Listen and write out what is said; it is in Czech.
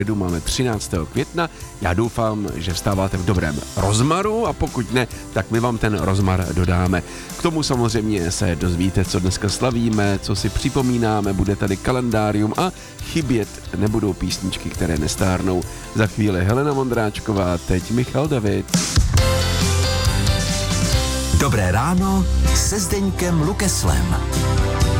Máme 13. května, já doufám, že vstáváte v dobrém rozmaru a pokud ne, tak my vám ten rozmar dodáme. K tomu samozřejmě se dozvíte, co dneska slavíme, co si připomínáme, bude tady kalendárium a chybět nebudou písničky, které nestárnou. Za chvíli Helena Vondráčková, teď Michal David. Dobré ráno se Zdeňkem Lukeslem.